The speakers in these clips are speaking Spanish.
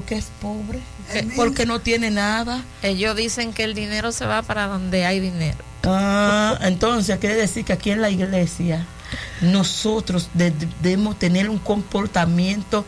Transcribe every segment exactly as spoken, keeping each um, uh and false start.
porque es pobre, porque no tiene nada. Ellos dicen que el dinero se va para donde hay dinero. Ah, entonces quiere decir que aquí en la iglesia nosotros de, de, debemos tener un comportamiento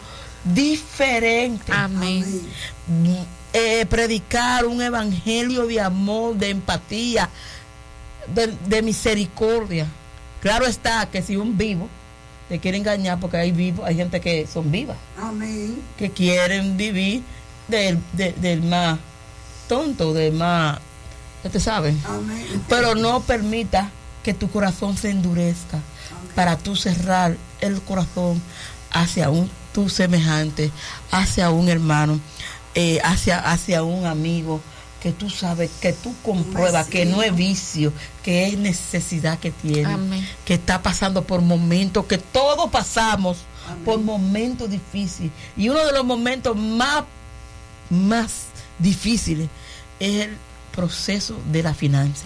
diferente. Amén. Amén. Eh, predicar un evangelio de amor, de empatía, de, de misericordia. Claro está que si un vivo te quiere engañar, porque hay vivos, hay gente que son vivas. Amén. Que quieren vivir del, de, del más tonto, del más, ustedes saben. Amén. Pero no permita que tu corazón se endurezca. Amén. Para tú cerrar el corazón hacia un tu semejante, hacia un hermano, eh, hacia, hacia un amigo, que tú sabes, que tú compruebas que no es vicio, que es necesidad que tiene. Amén. Que está pasando por momentos, que todos pasamos. Amén. Por momentos difíciles. Y uno de los momentos más, más difíciles es el proceso de la finanza.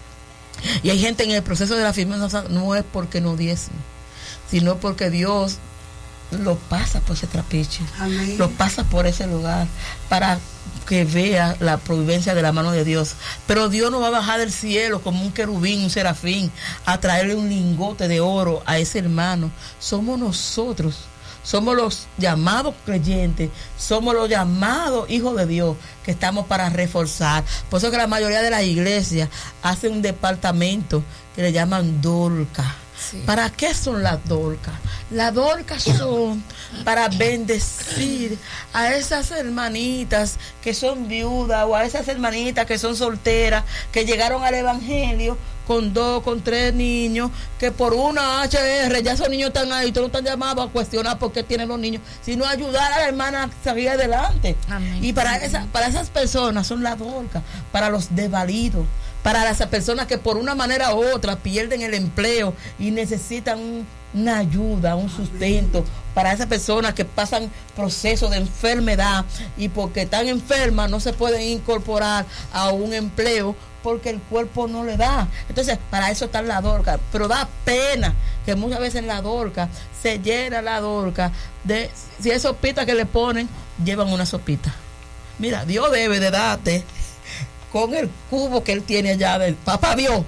Y hay gente en el proceso de la finanza, no es porque no diezme, sino porque Dios lo pasa por ese trapiche. Amén. Lo pasa por ese lugar para que vea la providencia de la mano de Dios. Pero Dios no va a bajar del cielo como un querubín, un serafín, a traerle un lingote de oro a ese hermano. Somos nosotros, somos los llamados creyentes, somos los llamados hijos de Dios, que estamos para reforzar. Por eso que la mayoría de las iglesias hacen un departamento que le llaman Dorca. Sí. ¿Para qué son las dorcas? Las dorcas son para bendecir a esas hermanitas que son viudas, o a esas hermanitas que son solteras, que llegaron al evangelio con dos, con tres niños, que por una H R ya esos niños están ahí, todos no están llamados a cuestionar por qué tienen los niños, sino ayudar a la hermana a salir adelante. Amén. Y para, esa, para esas personas son las dorcas, para los desvalidos, para las personas que por una manera u otra pierden el empleo y necesitan un, una ayuda, un sustento, para esas personas que pasan procesos de enfermedad y porque están enfermas no se pueden incorporar a un empleo porque el cuerpo no le da. Entonces, para eso está la dorca. Pero da pena que muchas veces la dorca se llena la dorca de, si es sopita que le ponen, llevan una sopita. Mira, Dios debe de darte con el cubo que él tiene allá del papá Dios.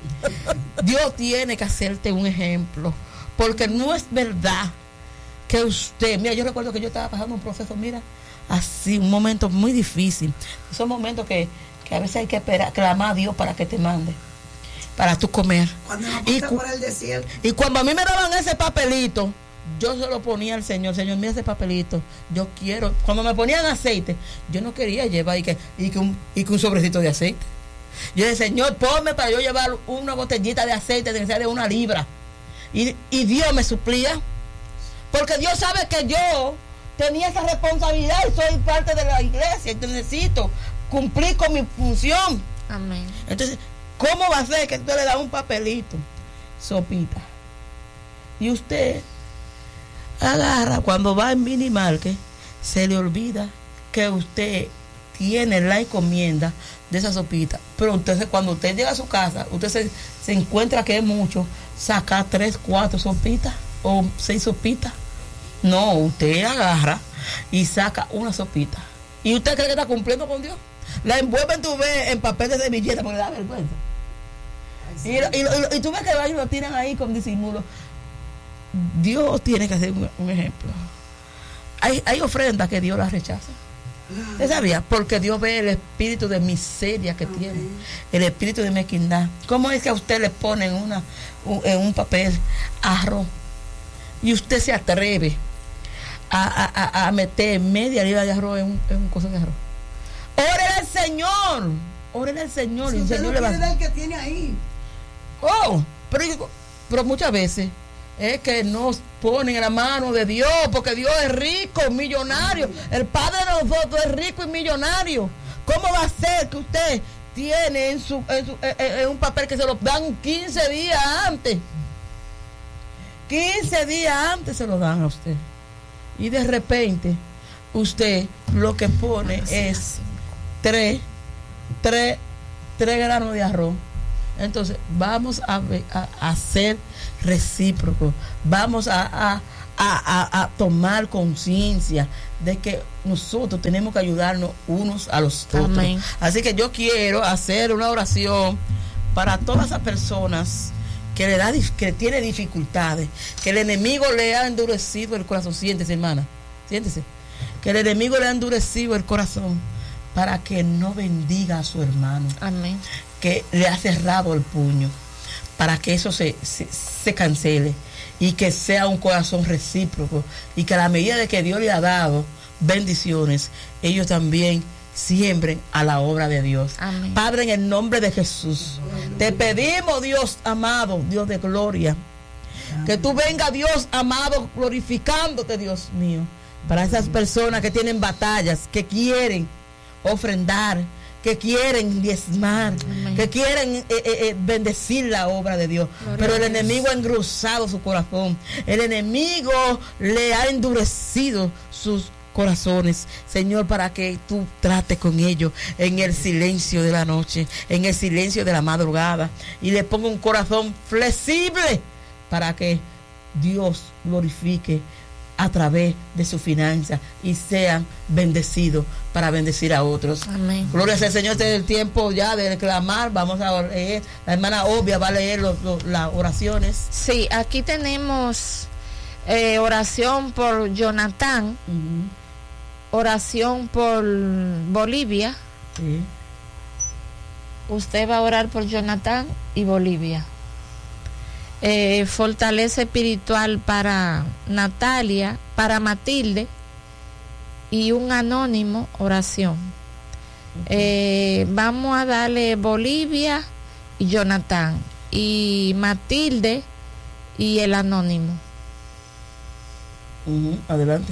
Dios tiene que hacerte un ejemplo, porque no es verdad que usted, mira, yo recuerdo que yo estaba pasando un proceso, mira, así, un momento muy difícil. Son momentos que, que a veces hay que esperar, clamar a Dios para que te mande, para tú comer. Cuando nos y, por el desierto. Y cuando a mí me daban ese papelito, yo se lo ponía al Señor. Señor, mira ese papelito, yo quiero. Cuando me ponían aceite, yo no quería llevar y que, y que, un, y que un sobrecito de aceite. Yo dije, Señor, ponme para yo llevar una botellita de aceite de, de una libra. Y, y Dios me suplía, porque Dios sabe que yo tenía esa responsabilidad y soy parte de la iglesia, entonces necesito cumplir con mi función. Amén. Entonces, ¿cómo va a ser que usted le da un papelito, sopita, y usted agarra, cuando va en Minimarket, se le olvida que usted tiene la encomienda de esa sopita? Pero entonces cuando usted llega a su casa, usted se, se encuentra que es mucho sacar tres, cuatro sopitas o seis sopitas. No, usted agarra y saca una sopita. ¿Y usted cree que está cumpliendo con Dios? La envuelven, tú ves, en papel de semilleta porque le da vergüenza. Y, y, y, y tú ves que van y lo tiran ahí con disimulo. Dios tiene que hacer un, un ejemplo. Hay, hay ofrendas que Dios las rechaza. ¿Usted sabía? Porque Dios ve el espíritu de miseria que okay. tiene, el espíritu de mezquindad. ¿Cómo es que a usted le ponen una, un, en un papel arroz y usted se atreve a, a, a meter media libra de arroz en un, en un coso de arroz? ¡Órale al Señor! ¡Órale al Señor! Si y el usted Señor no le va... quiere dar el que tiene ahí. Oh, pero, pero muchas veces es que nos ponen en la mano de Dios, porque Dios es rico, millonario. El Padre de nosotros es rico y millonario. ¿Cómo va a ser que usted tiene en, su, en, su, en, en un papel que se lo dan quince días antes? quince días antes se lo dan a usted. Y de repente, usted lo que pone es tres, tres, tres granos de arroz Entonces, vamos a, a, a ser recíprocos, vamos a, a, a, a, a tomar conciencia de que nosotros tenemos que ayudarnos unos a los otros. Amén. Así que yo quiero hacer una oración para todas esas personas que le da, que tiene dificultades, que el enemigo le ha endurecido el corazón. Siéntese, hermana, siéntese. Que el enemigo le ha endurecido el corazón para que no bendiga a su hermano. Amén. Que le ha cerrado el puño, para que eso se, se, se cancele y que sea un corazón recíproco, y que a la medida de que Dios le ha dado bendiciones, ellos también siembren a la obra de Dios. Amén. Padre, en el nombre de Jesús, te pedimos, Dios amado, Dios de gloria, que tú venga, Dios amado, glorificándote, Dios mío, para esas personas que tienen batallas, que quieren ofrendar, que quieren diezmar, Amén. que quieren eh, eh, eh, bendecir la obra de Dios. Gloria Pero el a Dios. enemigo ha engrosado su corazón, el enemigo le ha endurecido sus corazones, Señor, para que tú trates con ellos en el silencio de la noche, en el silencio de la madrugada, y le ponga un corazón flexible para que Dios glorifique a través de su finanza y sean bendecidos para bendecir a otros. Amén. Gloria al Señor. Este es el tiempo ya de clamar. Vamos a leer, la hermana Obvia va a leer los, los, las oraciones. Sí, aquí tenemos eh, oración por Jonathan, Uh-huh. oración por Bolivia. Sí. Usted va a orar por Jonathan y Bolivia. Eh, fortaleza espiritual para Natalia, para Matilde, y un anónimo, oración. Okay. Eh, vamos a darle Bolivia y Jonathan, y Matilde y el anónimo. Uh-huh. Adelante.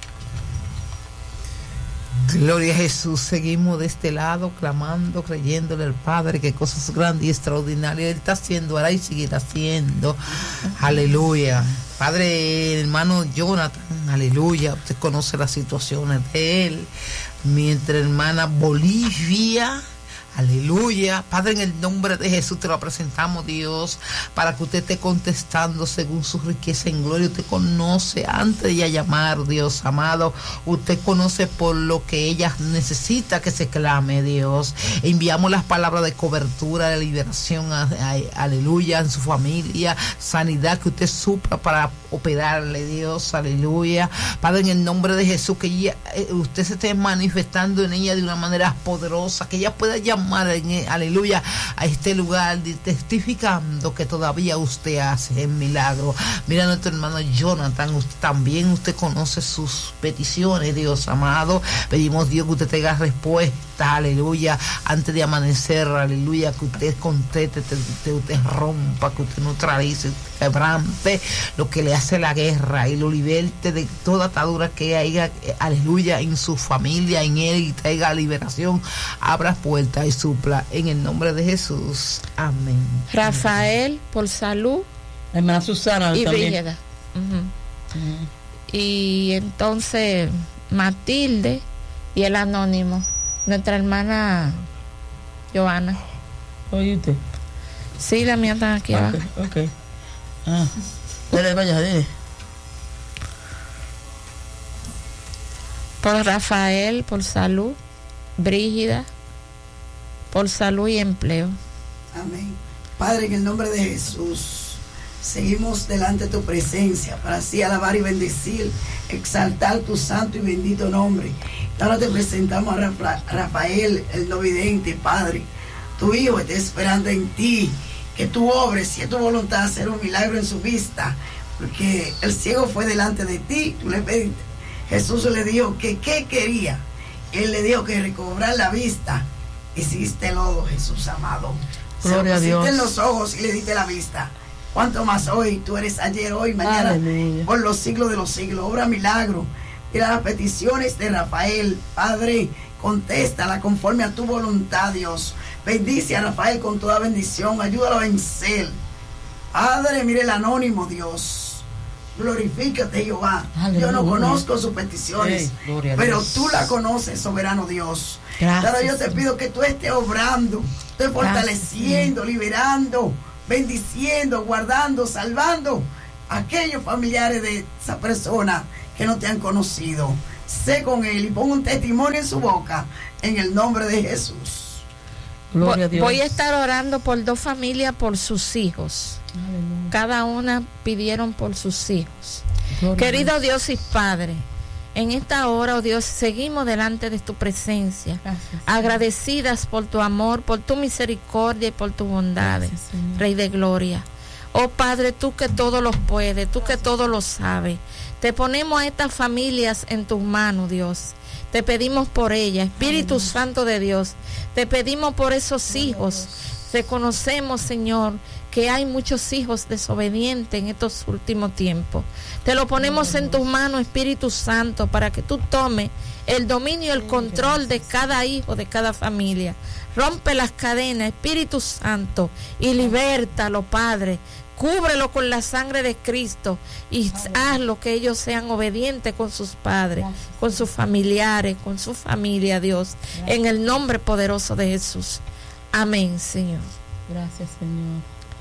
Gloria a Jesús. Seguimos de este lado clamando, creyéndole al Padre que cosas grandes y extraordinarias Él está haciendo, hará y seguirá haciendo. Aleluya. Padre, hermano Jonathan, aleluya, usted conoce las situaciones de él. Mientras hermana Bolivia, aleluya. Padre, en el nombre de Jesús te lo presentamos, Dios, para que usted esté contestando según su riqueza en gloria. Usted conoce antes de ella llamar, Dios amado. Usted conoce por lo que ella necesita que se clame, Dios. Enviamos las palabras de cobertura, de liberación, a, a, aleluya, en su familia, sanidad que usted supla para operarle, Dios, aleluya. Padre, en el nombre de Jesús, que ella, usted se esté manifestando en ella de una manera poderosa, que ella pueda llamar, en, aleluya, a este lugar, testificando que todavía usted hace el milagro. Mira a nuestro hermano Jonathan, usted también, usted conoce sus peticiones, Dios amado. Pedimos, Dios, que usted tenga respuesta, aleluya, antes de amanecer, aleluya, que usted conteste, que usted, usted rompa, que usted neutralice, quebrante lo que le hace la guerra y lo liberte de toda atadura que haya, aleluya, en su familia, en él, y traiga liberación, abra puertas y supla en el nombre de Jesús. Amén. Rafael por salud La hermana Susana y también. Brígida. Ujú. Uh-huh. Y entonces Matilde y el anónimo, nuestra hermana Joana. Oye usted. Sí, la mía está aquí abajo. Ok, ok. Ah, dale, vaya, dale. Por Rafael, por salud, Brígida, por salud y empleo. Amén. Padre, en el nombre de Jesús, seguimos delante de tu presencia para así alabar y bendecir, exaltar tu santo y bendito nombre. Ahora te presentamos a Rafa, Rafael, el no vidente, Padre. Tu hijo está esperando en ti, que tú obres, si es tu voluntad, hacer un milagro en su vista, porque el ciego fue delante de ti, tú le pediste. Jesús le dijo que qué quería. Él le dijo que recobrar la vista. Hiciste lodo, Jesús amado. Gloria a Se lo pusiste Dios. en los ojos y le diste la vista. Cuanto más hoy, tú eres ayer, hoy, mañana, Aleluya. por los siglos de los siglos. Obra milagro. Mira las peticiones de Rafael, Padre, contéstala conforme a tu voluntad, Dios. Bendice a Rafael con toda bendición, ayúdalo a vencer. Padre, mire el anónimo, Dios. Glorifícate, Jehová. Aleluya. Yo no conozco sus peticiones, Hey, pero tú la conoces, soberano Dios. Gracias, Pero yo te pido que tú estés obrando, estés fortaleciendo, Gracias, liberando, bendiciendo, guardando, salvando a aquellos familiares de esa persona que no te han conocido. Sé con él y pon un testimonio en su boca, en el nombre de Jesús. Gloria a Dios. Voy a estar orando por dos familias, por sus hijos. Aleluya. Cada una pidieron por sus hijos. Gloria Querido a Dios y Padre, en esta hora, oh Dios, seguimos delante de tu presencia, Gracias, agradecidas por tu amor, por tu misericordia y por tu bondad, Gracias, Señor. Rey de gloria. Oh Padre, tú que todo lo puedes, tú que todo lo sabes, te ponemos a estas familias en tus manos, Dios. Te pedimos por ellas, Espíritu Aleluya. Santo de Dios, te pedimos por esos hijos. Reconocemos, Señor, que hay muchos hijos desobedientes en estos últimos tiempos. Te lo ponemos en tus manos, Espíritu Santo, para que tú tomes el dominio y el control de cada hijo, de cada familia. Rompe las cadenas, Espíritu Santo, y libértalo, Padre. Cúbrelo con la sangre de Cristo y hazlo que ellos sean obedientes con sus padres, con sus familiares, con su familia, Dios. En el nombre poderoso de Jesús. Amén, Señor. Gracias, Señor.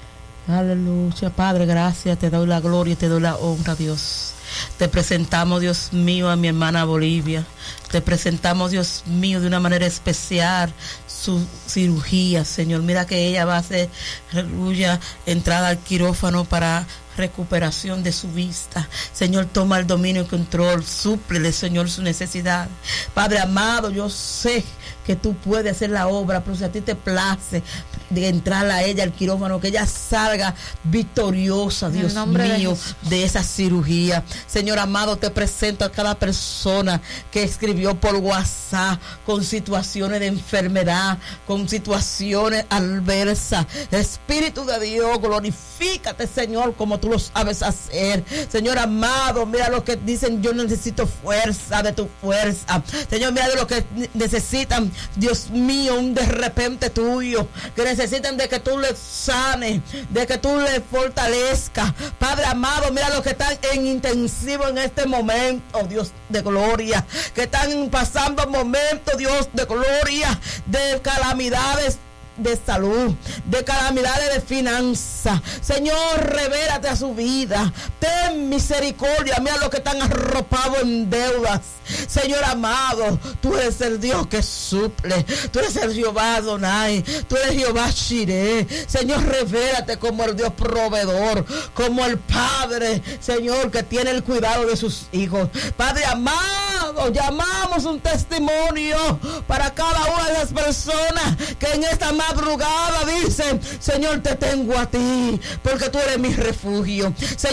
Aleluya, Padre, gracias. Te doy la gloria y te doy la honra, Dios. Te presentamos, Dios mío, a mi hermana Bolivia. Te presentamos, Dios mío, de una manera especial su cirugía, Señor. Mira que ella va a hacer, aleluya, entrada al quirófano para recuperación de su vista. Señor, toma el dominio y control. Súplele, Señor, su necesidad. Padre amado, yo sé que tú puedes hacer la obra, pero si a ti te place de entrar a ella al quirófano, que ella salga victoriosa, Dios mío, de, de esa cirugía. Señor amado, te presento a cada persona que escribió por WhatsApp con situaciones de enfermedad, con situaciones adversas. Espíritu de Dios, glorifícate, Señor, como tú lo sabes hacer. Señor amado, mira lo que dicen: yo necesito fuerza de tu fuerza. Señor, mira de lo que necesitan, Dios mío, un de repente tuyo, que necesitan de que tú les sanes, de que tú les fortalezcas. Padre amado, mira los que están en intensivo en este momento, Dios de gloria, que están pasando momentos, Dios de gloria, de calamidades de salud, de calamidades de finanzas. Señor, revélate a su vida, ten misericordia. Mira los que están arropados en deudas. Señor amado, tú eres el Dios que suple, tú eres el Jehová Adonai, tú eres Jehová Shireh. Señor, revélate como el Dios proveedor, como el Padre, Señor, que tiene el cuidado de sus hijos. Padre amado, llamamos un testimonio para cada una de las personas que en esta madrugada dicen: Señor, te tengo a ti, porque tú eres mi refugio.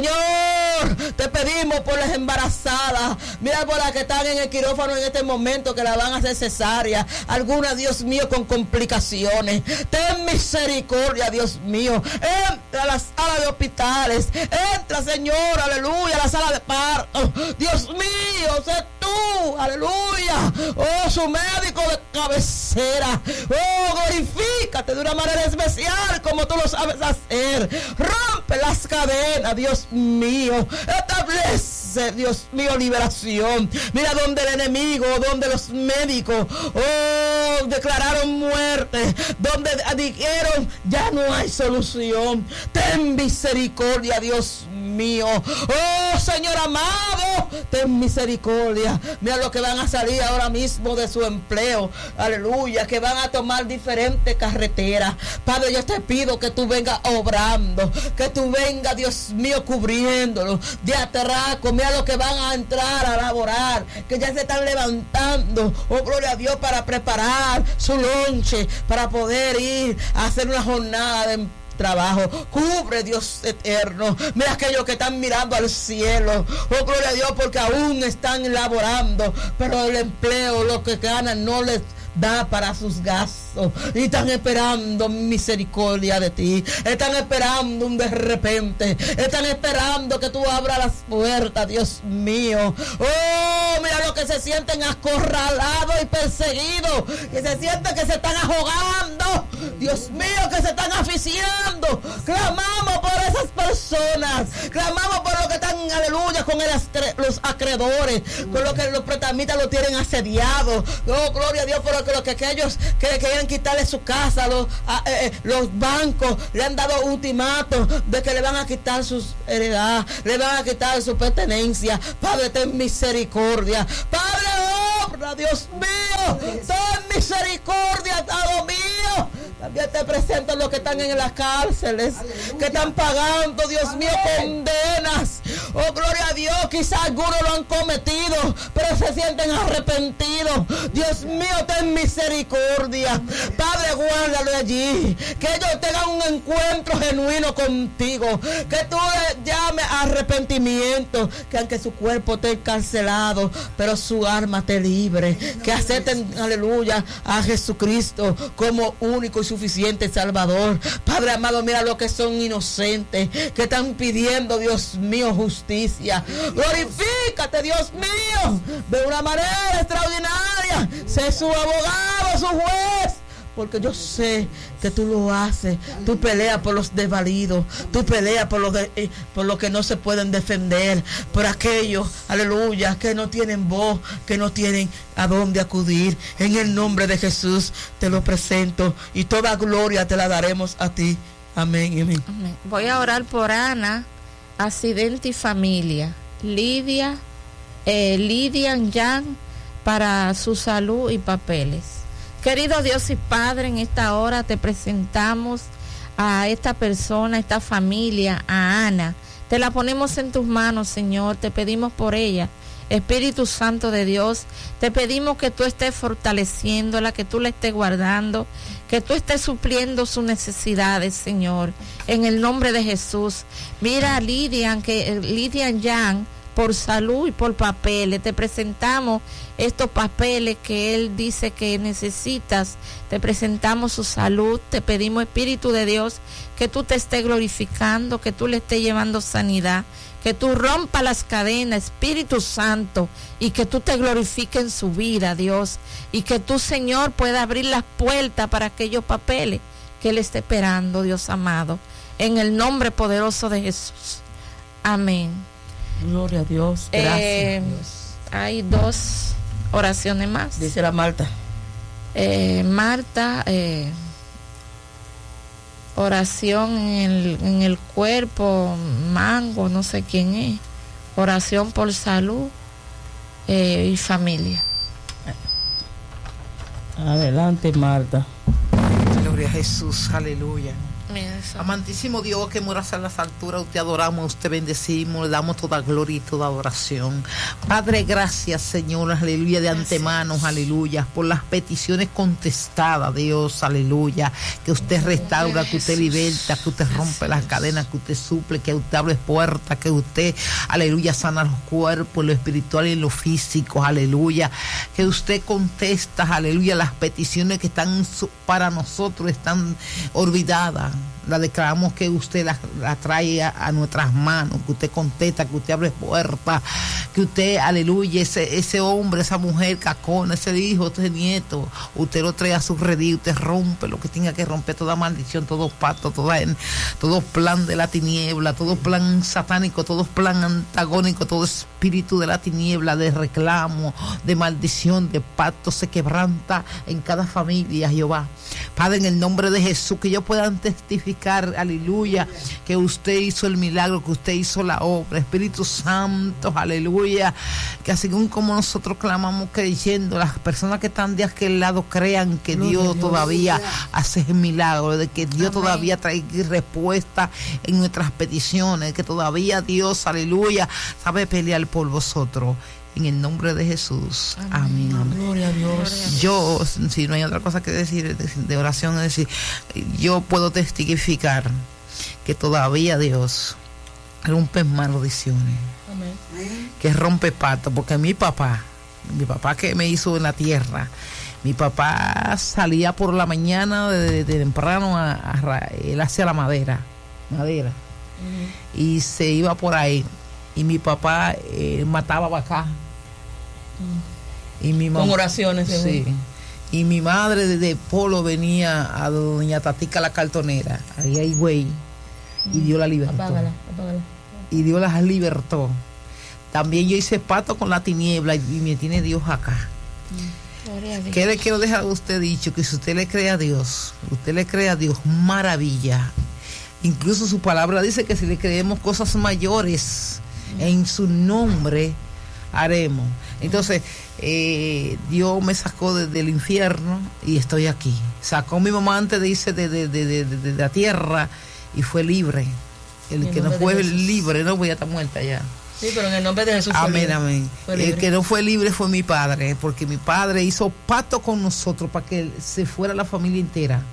Señor, te pedimos por las embarazadas. Mira por las que están en el quirófano en este momento, que la van a hacer cesárea. Algunas, Dios mío, con complicaciones. Ten misericordia, Dios mío. Entra a la sala de hospitales. Entra, Señor, aleluya, a la sala de parto. Dios mío, sé tú, aleluya. Oh, su médico de cabecera. Oh, glorifícate de una manera especial como tú lo sabes hacer. Rompe las cadenas, Dios mío. Establece, Dios mío, liberación. Mira donde el enemigo, donde los médicos, oh, declararon muerte, donde dijeron ya no hay solución. Ten misericordia, Dios mío. Oh, Señor amado, ten misericordia. Mira lo que van a salir ahora mismo de su empleo, aleluya, que van a tomar diferentes carreteras. Padre, yo te pido que tú vengas obrando, que tú vengas, Dios mío, cubriéndolo de atraco. Mira lo que van a entrar a laborar, que ya se están levantando, oh gloria a Dios, para preparar su lonche, para poder ir a hacer una jornada de trabajo. Cubre, Dios eterno. Mira aquellos que están mirando al cielo, oh gloria a Dios, porque aún están laborando, pero el empleo, lo que ganan, no les da para sus gastos, y están esperando misericordia de ti, están esperando un de repente, están esperando que tú abras las puertas, Dios mío. Oh, mira los que se sienten acorralados y perseguidos, que se sienten que se están ahogando, Dios mío, que se están asfixiando. Clamamos por esas personas. Clamamos por los que están, aleluya, con el acre, los acreedores, con los que los pretamitas lo tienen asediado. Oh, gloria a Dios, por lo que, lo que aquellos que le querían quitarle su casa, los, a, eh, los bancos le han dado ultimato de que le van a quitar sus heredades, le van a quitar su pertenencia. Padre, ten misericordia. Padre, obra, Dios mío, ten misericordia, Estado mío. También te presento los que están en las cárceles, aleluya, que están pagando, Dios amén, mío, condenas. Oh, gloria a Dios, quizás algunos lo han cometido, pero se sienten arrepentidos. Dios mío, ten misericordia. Padre, guárdalo allí, que ellos tengan un encuentro genuino contigo, que tú les llames arrepentimiento, que aunque su cuerpo esté encarcelado, pero su alma esté libre, que acepten, aleluya, a Jesucristo como único y suficiente Salvador. Padre amado, mira lo que son inocentes, que están pidiendo, Dios mío, justicia. Glorifícate, Dios mío, de una manera extraordinaria. Sé su abogado, su juez, porque yo sé que tú lo haces. Tú peleas por los desvalidos, tú peleas por los de, eh, por los que no se pueden defender, por aquellos, aleluya, que no tienen voz, que no tienen a dónde acudir. En el nombre de Jesús te lo presento y toda gloria te la daremos a ti. Amén y amén. Amén. Voy a orar por Ana, accidente y familia. Lidia, eh, Lidia Yang, para su salud y papeles. Querido Dios y Padre, en esta hora te presentamos a esta persona, a esta familia, a Ana. Te la ponemos en tus manos, Señor. Te pedimos por ella. Espíritu Santo de Dios, te pedimos que tú estés fortaleciéndola, que tú la estés guardando, que tú estés supliendo sus necesidades, Señor. En el nombre de Jesús. Mira a Lidia, que Lidia Yang, por salud y por papeles, te presentamos estos papeles que él dice que necesitas, te presentamos su salud, te pedimos, Espíritu de Dios, que tú te estés glorificando, que tú le estés llevando sanidad, que tú rompas las cadenas, Espíritu Santo, y que tú te glorifiques en su vida, Dios, y que tú, Señor, pueda abrir las puertas para aquellos papeles que él esté esperando, Dios amado, en el nombre poderoso de Jesús. Amén. Gloria a Dios. Gracias. Eh, Dios. Hay dos oraciones más. Dice la Marta. Eh, Marta, eh, oración en el, en el cuerpo, Mango, no sé quién es. Oración por salud eh, y familia. Adelante, Marta. Gloria a Jesús, aleluya. Amantísimo Dios, que moras en las alturas, te adoramos, te bendecimos, le damos toda gloria y toda adoración. Padre, gracias, Señor, aleluya, de antemano, aleluya, por las peticiones contestadas, Dios, aleluya, que usted restaura, que usted liberta, que usted rompe las cadenas, que usted suple, que usted abre puertas, que usted, aleluya, sana los cuerpos, lo espiritual y lo físico, aleluya, que usted contesta, aleluya, las peticiones que están para nosotros, están olvidadas. La declaramos que usted la, la trae a, a nuestras manos, que usted contesta, que usted abre puertas, que usted, aleluya, ese, ese hombre, esa mujer, cacona, ese hijo, ese nieto, usted lo trae a su redil, usted rompe lo que tenga que romper, toda maldición, todo pacto, toda, todo plan de la tiniebla, todo plan satánico, todo plan antagónico, todo espíritu de la tiniebla, de reclamo, de maldición, de pacto, se quebranta en cada familia, Jehová. Padre, en el nombre de Jesús, que ellos puedan testificar, aleluya, que usted hizo el milagro, que usted hizo la obra, Espíritu Santo, aleluya, que así como nosotros clamamos creyendo, las personas que están de aquel lado crean que Dios, Dios todavía Dios. hace el milagro, de que Dios Amén. todavía trae respuesta en nuestras peticiones, que todavía Dios, aleluya, sabe pelear por vosotros. En el nombre de Jesús. Amén. Amén. Gloria a Dios. Yo, si no hay otra cosa que decir de oración, es decir, yo puedo testificar que todavía Dios rompe maldiciones. Amén. Que rompe pactos, porque mi papá, mi papá que me hizo en la tierra, mi papá salía por la mañana de, de temprano a, a, él hacía la madera, madera, uh-huh. y se iba por ahí. Y mi papá eh, mataba vaca. Mm. Y mi mamá, con oraciones, sí. Y mi madre desde Polo venía a doña Tatica la cartonera, ahí hay güey, y Dios la libertó. Apágala, apágala. Y Dios las libertó. También yo hice pacto con la tiniebla y, y me tiene Dios acá. Mm. ¿Qué le quiero dejar a usted dicho? Que si usted le cree a Dios, usted le cree a Dios, maravilla. Incluso su palabra dice que si le creemos cosas mayores mm. en su nombre, haremos. Entonces, eh, Dios me sacó de, del infierno y estoy aquí. Sacó a mi mamá antes de irse de, de, de, de, de, de la tierra y fue libre. El que no fue libre, no voy a estar muerta ya. Sí, pero en el nombre de Jesús. Amén, fue amén. Fue el que no fue libre fue mi padre, porque mi padre hizo pacto con nosotros para que se fuera la familia entera.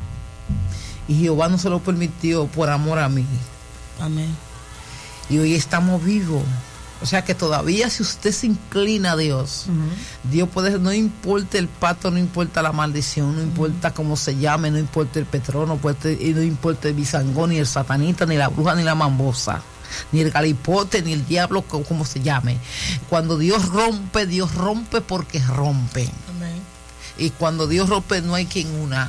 Y Jehová no se lo permitió por amor a mí. Amén. Y hoy estamos vivos. O sea que todavía si usted se inclina a Dios, uh-huh. Dios puede, no importa el pacto, no importa la maldición, no importa uh-huh. cómo se llame, no importa el petróleo, no importa, no importa el bisangón, ni el satanita, ni la bruja, ni la mambosa, ni el galipote, ni el diablo, como se llame. Cuando Dios rompe, Dios rompe porque rompe. Amén. Y cuando Dios rompe, no hay quien una.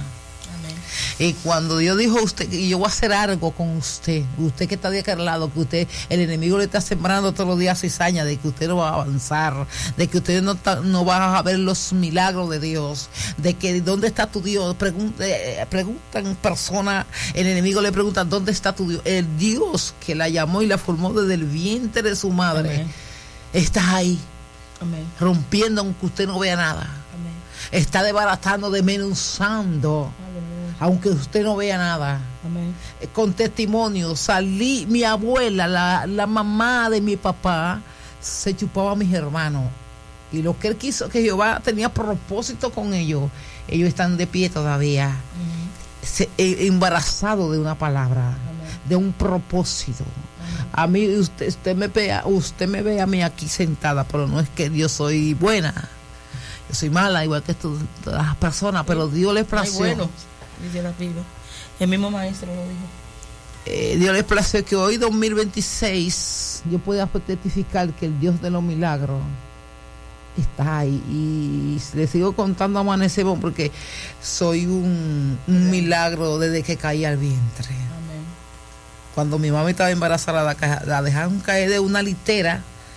Y cuando Dios dijo a usted que yo voy a hacer algo con usted, usted que está de aquel lado, que usted, el enemigo le está sembrando todos los días cizaña de que usted no va a avanzar, de que usted no, está, no va a ver los milagros de Dios, de que ¿dónde está tu Dios? Pregunta, eh, preguntan personas, el enemigo le pregunta ¿dónde está tu Dios? El Dios que la llamó y la formó desde el vientre de su madre. Amén. Está ahí. Amén. Rompiendo aunque usted no vea nada. Amén. Está desbaratando, desmenuzando. Aunque usted no vea nada. Amén. Con testimonio, salí, mi abuela, la, la mamá de mi papá, se chupaba a mis hermanos. Y lo que él quiso, que Jehová tenía propósito con ellos, ellos están de pie todavía. Amén. Se, eh, embarazados de una palabra, amén. De un propósito. Amén. A mí, usted, usted me vea, usted me ve a mí aquí sentada, pero no es que yo soy buena. Yo soy mala, igual que todas las personas, pero Dios les plació. Bueno. Dice la Biblia. El mismo maestro lo dijo. Eh, Dios les plació que hoy, dos mil veintiséis, yo pueda testificar que el Dios de los milagros está ahí. Y le sigo contando amanecer porque soy un, un milagro desde que caí al vientre. Amén. Cuando mi mamá estaba embarazada, la, la dejaron caer de una litera,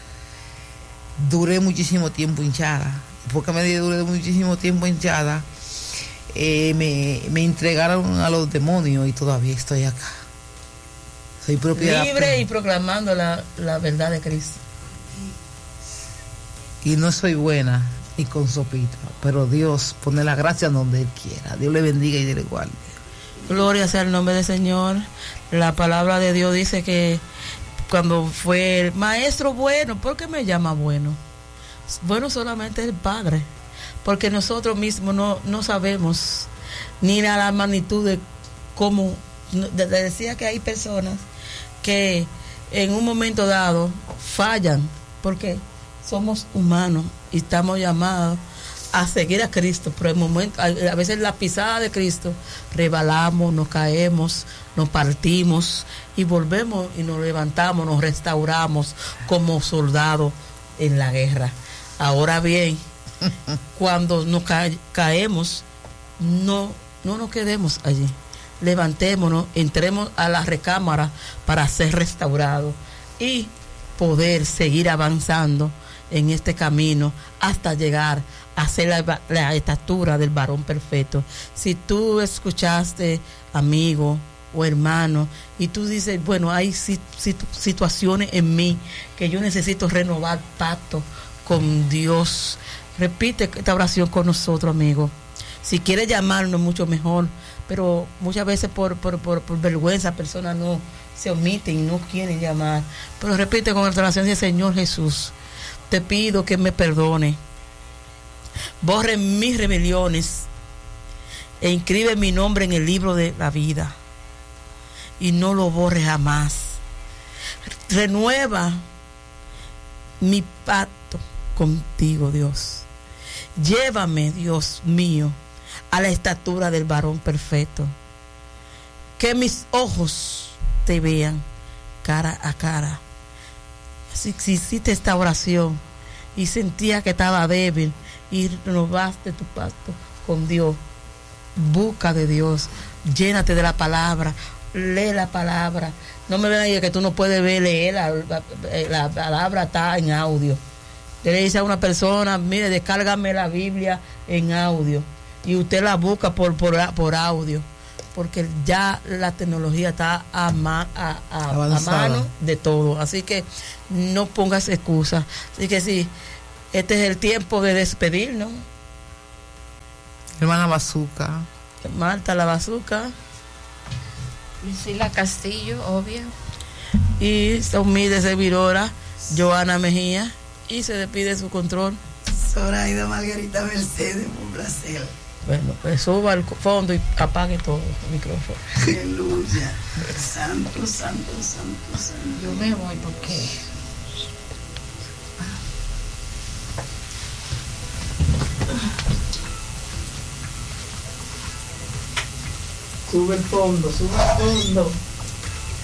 duré muchísimo tiempo hinchada. Porque me duré muchísimo tiempo hinchada. Eh, me, me entregaron a los demonios y todavía estoy acá. Soy propiedad libre y proclamando la, la verdad de Cristo. Y no soy buena ni con sopita, pero Dios pone la gracia donde Él quiera. Dios le bendiga y le guarde. Gloria sea el nombre del Señor. La palabra de Dios dice que cuando fue el maestro bueno, ¿por qué me llama bueno? Bueno solamente el Padre. Porque nosotros mismos no, no sabemos ni la magnitud de cómo. Le decía que hay personas que en un momento dado fallan, porque somos humanos y estamos llamados a seguir a Cristo. Pero en momento, a, a veces la pisada de Cristo, rebalamos, nos caemos, nos partimos y volvemos y nos levantamos, nos restauramos como soldados en la guerra. Ahora bien, cuando nos ca- caemos, no, no nos quedemos allí. Levantémonos, entremos a la recámara para ser restaurados y poder seguir avanzando en este camino hasta llegar a ser la, la estatura del varón perfecto. Si tú escuchaste, amigo o hermano, y tú dices, bueno, hay sit- sit- situaciones en mí que yo necesito renovar pacto con Dios, repite esta oración con nosotros, amigo. Si quieres llamarnos, mucho mejor, pero muchas veces por, por, por, por vergüenza personas no se omiten y no quieren llamar. Pero repite con esta oración: dice, Señor Jesús, te pido que me perdone, borre mis rebeliones e inscribe mi nombre en el libro de la vida y no lo borre jamás. Renueva mi pacto contigo, Dios. Llévame, Dios mío, a la estatura del varón perfecto. Que mis ojos te vean cara a cara. Si, si hiciste esta oración y sentía que estaba débil y renovaste tu pacto con Dios, busca de Dios, llénate de la palabra, lee la palabra. No me vean que tú no puedes ver, leer la, la, la palabra está en audio. Usted le dice a una persona, mire, descárgame la Biblia en audio, y usted la busca por, por, por audio, porque ya la tecnología está a, ma, a, a, a mano de todo. Así que no pongas excusas. Así que sí, este es el tiempo de despedirnos. Hermana Bazuca. Marta la Bazuca. Lucila Castillo, obvio. Y son mi de servidora, Joana Mejía. Y se despide su control. Zoraida Margarita Mercedes, un placer. Bueno, pues suba al fondo y apague todo el micrófono. Aleluya. Santo, santo, santo, santo. Yo me voy porque... Sube el fondo, sube el fondo.